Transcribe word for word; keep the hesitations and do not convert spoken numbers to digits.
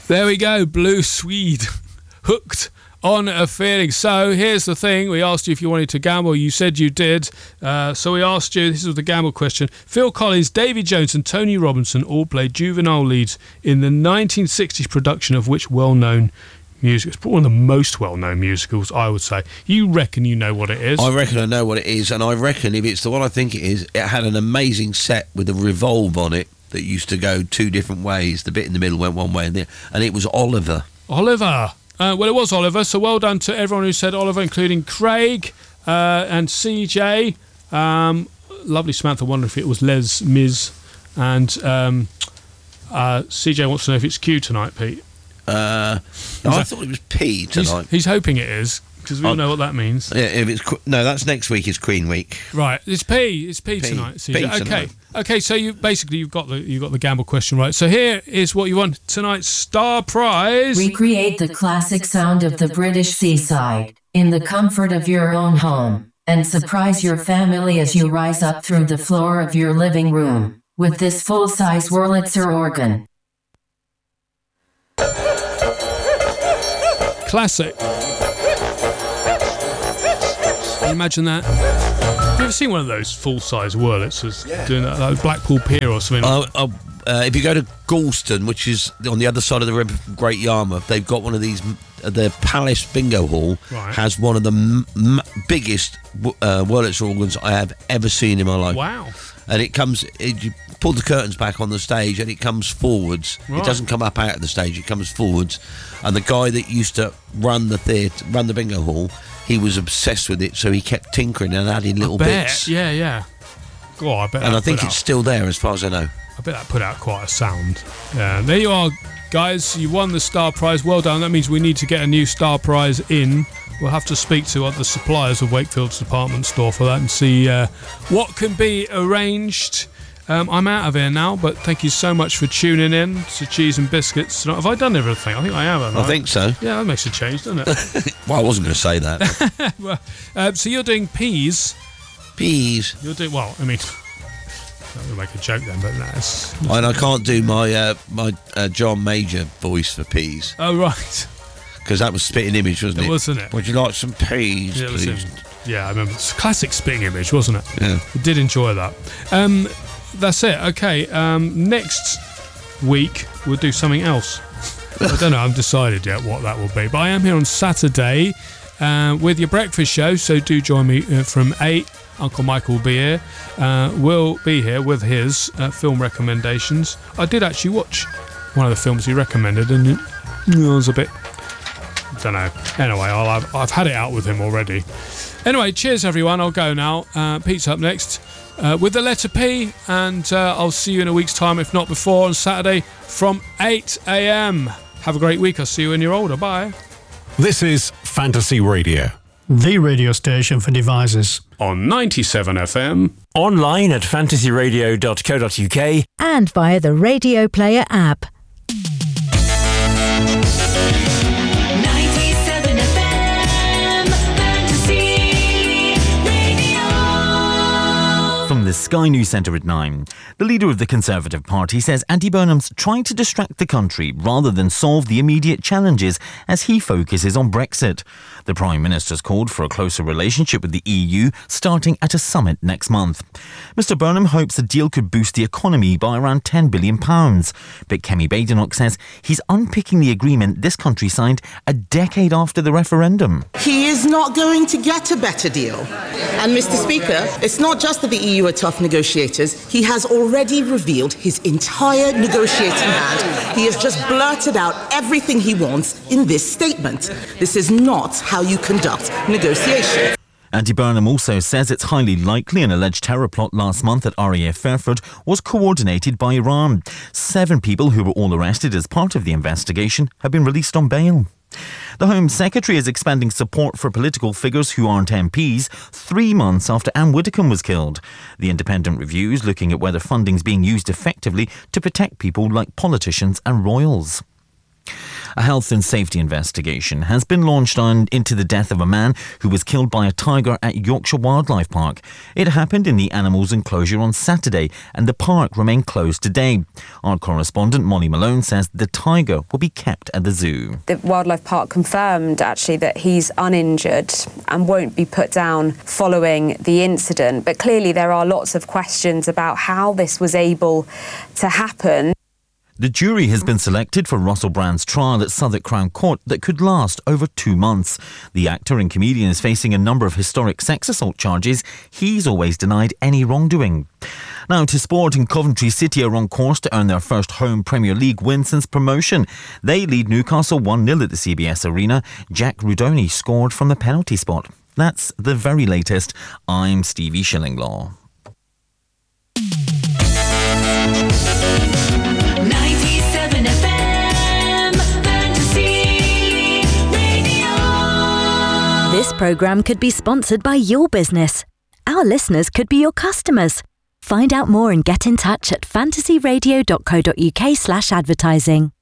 There we go, Blue Swede. Hooked on a Feeling. So here's the thing. We asked you if you wanted to gamble. You said you did. Uh, so we asked you, this was the gamble question. Phil Collins, Davy Jones and Tony Robinson all played juvenile leads in the nineteen sixties production of which well-known music? It's probably one of the most well-known musicals, I would say. You reckon you know what it is? I reckon I know what it is, and I reckon if it's the one I think it is, it had an amazing set with a revolve on it that used to go two different ways. The bit in the middle went one way, and, the, and it was Oliver. Oliver. Uh, well, it was Oliver, so well done to everyone who said Oliver, including Craig uh, and C J. Um, lovely Samantha wondering if it was Les Mis. And um, uh, C J wants to know if it's Q tonight, Pete. Uh, no, I thought it was P tonight. He's, he's hoping it is, because we all know what that means. Yeah, if it's no, that's next week is Queen Week. Right, it's P. It's P, P tonight. C J. P tonight. Okay, okay. So you basically you've got the you got the gamble question right. So here is what you won tonight's star prize. Recreate the classic sound of the British seaside in the comfort of your own home, and surprise your family as you rise up through the floor of your living room with this full-size Wurlitzer organ. Classic. Can you imagine that? Have you ever seen one of those full-size Wurlitzers yeah. doing that, like Blackpool Pier or something? Uh, uh, uh, if you go to Galston, which is on the other side of the river from Great Yarmouth, they've got one of these. Uh, the Palace Bingo Hall right. has one of the m- m- biggest uh, Wurlitzer organs I have ever seen in my life. Wow. And it comes, it, you pull the curtains back on the stage and it comes forwards. Right. It doesn't come up out of the stage, it comes forwards. And the guy that used to run the theatre, run the bingo hall, he was obsessed with it, so he kept tinkering and adding little I bet. bits. Yeah, yeah. Oh, I bet. And I think it's out. still there as far as I know. I bet that put out quite a sound. Yeah, there you are, guys. You won the star prize. Well done. That means we need to get a new star prize in. We'll have to speak to the suppliers of Wakefield's department store for that and see uh, what can be arranged. Um, I'm out of here now, but thank you so much for tuning in to Cheese and Biscuits tonight. Have I done everything? I think I have, haven't I? I think so. Yeah, that makes a change, doesn't it? Well, I wasn't going to say that. well, uh, so you're doing peas. Peas. You're doing, well, I mean... I'm going to make a joke then, but no, it's... And I can't do my uh, my uh, John Major voice for peas. Oh, right. Because that was Spitting Image, wasn't it? It wasn't it? Would you like some peas, yeah, please? Yeah, I remember. It's a classic Spitting Image, wasn't it? Yeah. I did enjoy that. Um, that's it. Okay, um, next week we'll do something else. I don't know, I haven't decided yet what that will be. But I am here on Saturday uh, with your breakfast show, so do join me uh, from eight. Uncle Michael will be here. Uh, we'll be here with his uh, film recommendations. I did actually watch one of the films he recommended, and it, it was a bit... I don't know. Anyway, I'll have, I've had it out with him already. Anyway, cheers everyone. I'll go now. Uh, Pete's up next uh, with the letter P, and uh, I'll see you in a week's time, if not before, on Saturday from eight a.m. Have a great week. I'll see you when you're older. Bye. This is Fantasy Radio, the radio station for devices. On ninety-seven F M. Online at fantasy radio dot co dot uk. And via the Radio Player app. ninety-seven F M, Fantasy Radio. From the Sky News Centre at nine, the leader of the Conservative Party says Andy Burnham's trying to distract the country rather than solve the immediate challenges as he focuses on Brexit. The Prime Minister's called for a closer relationship with the E U, starting at a summit next month. Mister Burnham hopes the deal could boost the economy by around ten billion pounds. But Kemi Badenoch says he's unpicking the agreement this country signed a decade after the referendum. He is not going to get a better deal. And, Mister Speaker, it's not just that the E U are tough negotiators. He has already revealed his entire negotiating hand. He has just blurted out everything he wants in this statement. This is not how you conduct negotiations. Andy Burnham also says it's highly likely an alleged terror plot last month at R A F Fairford was coordinated by Iran. Seven people who were all arrested as part of the investigation have been released on bail. The Home Secretary is expanding support for political figures who aren't M Ps three months after Anne Widdecombe was killed. The Independent Review is looking at whether funding's being used effectively to protect people like politicians and royals. A health and safety investigation has been launched on into the death of a man who was killed by a tiger at Yorkshire Wildlife Park. It happened in the animals enclosure on Saturday, and the park remained closed today. Our correspondent Molly Malone says the tiger will be kept at the zoo. The Wildlife Park confirmed actually that he's uninjured and won't be put down following the incident, but clearly there are lots of questions about how this was able to happen. The jury has been selected for Russell Brand's trial at Southwark Crown Court that could last over two months. The actor and comedian is facing a number of historic sex assault charges. He's always denied any wrongdoing. Now to sport, in Coventry City are on course to earn their first home Premier League win since promotion. They lead Newcastle one nil at the C B S Arena. Jack Rudoni scored from the penalty spot. That's the very latest. I'm Stevie Shillinglaw. ninety-seven F M Fantasy Radio. This programme could be sponsored by your business. Our listeners could be your customers. Find out more and get in touch at fantasyradio dot co dot uk slash advertising.